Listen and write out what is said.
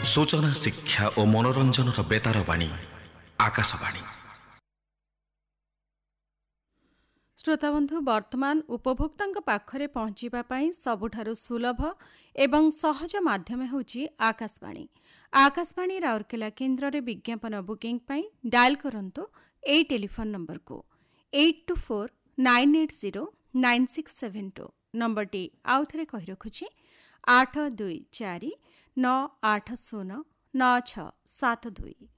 सूचना शिक्षा और मनोरंजन बेतार बाणी आकाशवाणी। श्रोताबंधु वर्तमान उपभोक्ता पाखरे पहुंचापी सबुठारु सुलभ एवं सहज माध्यम होची आकाशवाणी। आकाशवाणी राउरकेला केन्द्र रे विज्ञापन बुकिंग पाई डायल करंतु ए टेलीफोन नंबर को 8249809672 नंबर टी आउथरे कहि रखुछि 8249809672।